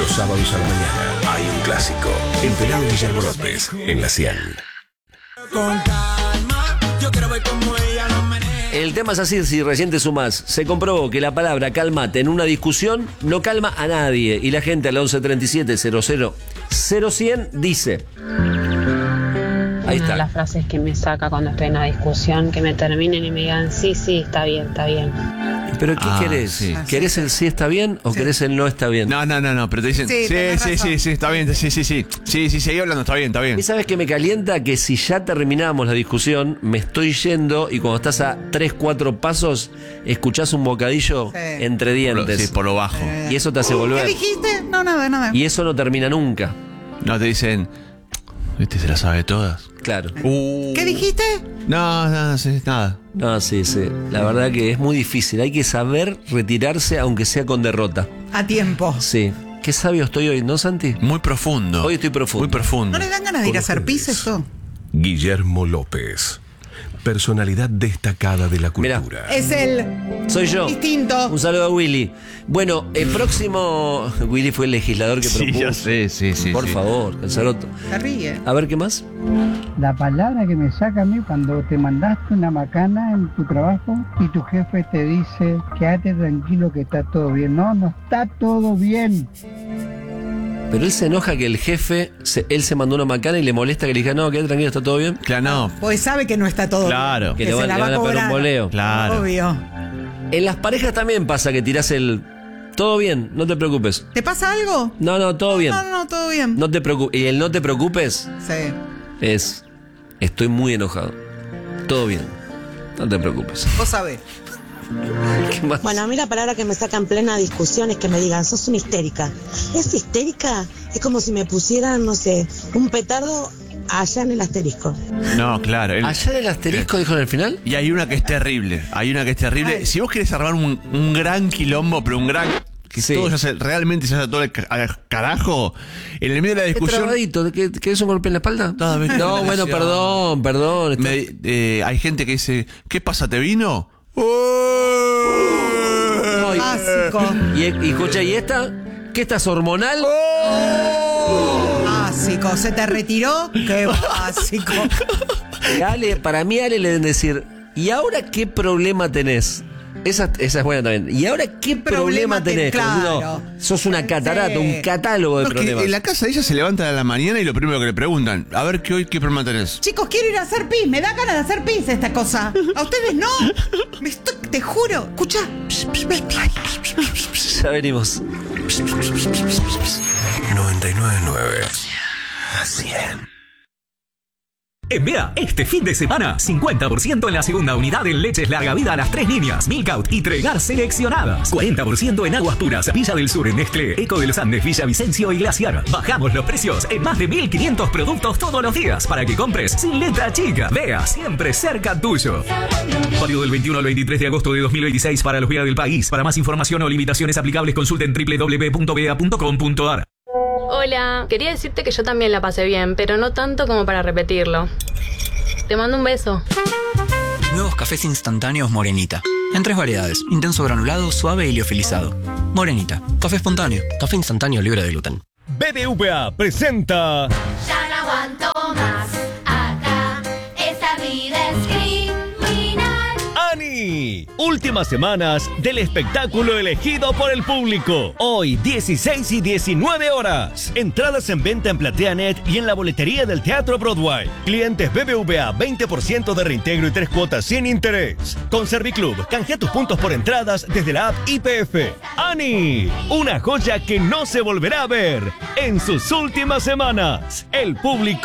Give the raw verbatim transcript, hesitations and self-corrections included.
Los sábados a la mañana hay un clásico. El pelado Guillermo López en la cien. Con calma, yo quiero ver cómo ella lo menea. El tema es así, si recién te sumás. Se comprobó que la palabra cálmate en una discusión no calma a nadie. Y la gente al once treinta y siete cero cero cero cien dice... Ahí está. Una de las frases que me saca cuando estoy en una discusión, que me terminen y me digan, sí, sí, está bien, está bien. ¿Pero qué Ah, querés? sí. ¿Querés el sí está bien o Sí. querés el no está bien? No, no, no, no, pero te dicen, Sí, sí, tenés sí, razón. sí, sí, está bien, sí, sí, sí. Sí, sí, seguí hablando, está bien, está bien. ¿Y sabes qué me calienta? Que si ya terminamos la discusión, me estoy yendo y cuando estás a tres, cuatro pasos, escuchás un bocadillo Sí. entre Por lo- dientes. sí, por lo bajo. Eh. Y eso te hace ¿Qué volver. dijiste? No, nada, nada. Y eso no termina nunca. No, te dicen, este se la sabe todas. Claro. Uh. ¿Qué dijiste? No, no, sí, nada. No, sí, sí. La verdad que es muy difícil. Hay que saber retirarse aunque sea con derrota. A tiempo. Sí. Qué sabio estoy hoy, ¿no, Santi? Muy profundo. Hoy estoy profundo. Muy profundo. ¿No le dan ganas de ir a hacer pis ustedes. esto? Guillermo López, personalidad destacada de la Mirá. cultura. Es el Soy yo. distinto. Un saludo a Willy. Bueno, el próximo... Willy fue el legislador que Sí, propuso. yo sé, sí, sí. Por sí. favor, el Saroto. Se ríe. A ver, ¿qué más? La palabra que me saca a mí cuando te mandaste una macana en tu trabajo y tu jefe te dice, quédate tranquilo que está todo bien. No, no está todo bien. Pero él se enoja que el jefe, se- él se mandó una macana y le molesta que le diga, no, quédate tranquilo, está todo bien. Claro, no. Pues sabe que no está todo Claro. bien. Que le van- se la le va van a a pegar un cobrar. boleo. Claro. Obvio. En las parejas también pasa que tirás el... Todo bien, no te preocupes. ¿Te pasa algo? No, no, todo bien. No, no, no, todo bien. No te preocupes. Y el no te preocupes Sí. es... Estoy muy enojado. Todo bien. No te preocupes. Vos sabés. ¿Qué más? Bueno, a mí la palabra que me saca en plena discusión es que me digan, sos una histérica. ¿Es histérica? Es como si me pusieran, no sé, un petardo allá en el asterisco. No, claro. el- ¿Ayer el asterisco dijo en el final? Y hay una que es terrible. Hay una que es terrible. Ay. Si vos querés armar un, un gran quilombo, pero un gran. Que Sí. todo ya se, realmente se hace todo el ca- al carajo. En el medio de la Qué discusión. trabadito. ¿Qué- ¿Querés un golpe en la espalda? Toda vez- No, bueno, perdón, perdón. Está- me- eh, hay gente que dice, ¿qué pasa? ¿Te vino? Ay. Básico. Y, y escucha, ¿y esta? ¿Qué estás hormonal? Básico. ¿Se te retiró? Qué básico. Y Ale, para mí Ale le deben decir, ¿y ahora qué problema tenés? Esa, esa es buena también. ¿Y ahora qué problema, Problema te- tenés? Como claro. diciendo, sos una catarata, Sí. un catálogo de No, es que problemas. en la casa de ella se levanta a la mañana y lo primero que le preguntan, a ver qué hoy qué problema tenés. Chicos, quiero ir a hacer pis. Me da ganas de hacer pis esta cosa. ¿A ustedes no? Me estoy, te juro. Escucha. Ya venimos. noventa y nueve punto nueve. cien. En Bea, este fin de semana, cincuenta por ciento en la segunda unidad en leches larga vida a las tres líneas, Milk Out y Tregar seleccionadas. cuarenta por ciento en aguas puras, Villa del Sur, Nestlé, Eco de los Andes, Villavicencio y Glaciar. Bajamos los precios en más de mil quinientos productos todos los días para que compres sin letra chica. Bea, siempre cerca tuyo. Válido del veintiuno al veintitrés de agosto de dos mil veintiséis para los Bea del país. Para más información o limitaciones aplicables consulten doble u doble u doble u punto bea punto com punto a r. Hola, quería decirte que yo también la pasé bien, pero no tanto como para repetirlo. Te mando un beso. Nuevos cafés instantáneos Morenita. En tres variedades. Intenso granulado, suave y liofilizado. Morenita. Café espontáneo. Café instantáneo libre de gluten. B B V A presenta... Ya no aguanto más, acá, esta vida es criminal. ¡Ani! Últimas semanas del espectáculo elegido por el público. Hoy, dieciséis y diecinueve horas. Entradas en venta en PlateaNet y en la boletería del Teatro Broadway. Clientes B B V A, veinte por ciento de reintegro y tres cuotas sin interés. Con Serviclub, canjea tus puntos por entradas desde la app I P F. ¡Ani! Una joya que no se volverá a ver en sus últimas semanas. El público